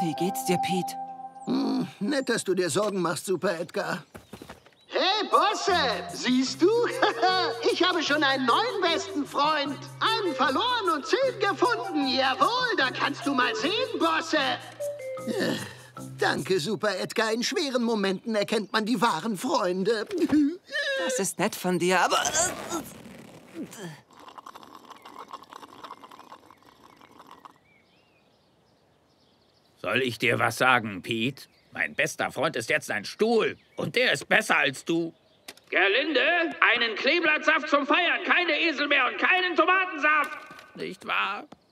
Wie geht's dir, Pete? Nett, dass du dir Sorgen machst, Super Edgar. Hey, Bosse, siehst du? Ich habe schon einen neuen besten Freund. Einen verloren und 10 gefunden. Jawohl, da kannst du mal sehen, Bosse. Danke, Super Edgar. In schweren Momenten erkennt man die wahren Freunde. Das ist nett von dir, aber... Soll ich dir was sagen, Pete? Mein bester Freund ist jetzt ein Stuhl. Und der ist besser als du. Gerlinde, einen Kleeblattsaft zum Feiern. Keine Esel mehr und keinen Tomatensaft. Nicht wahr?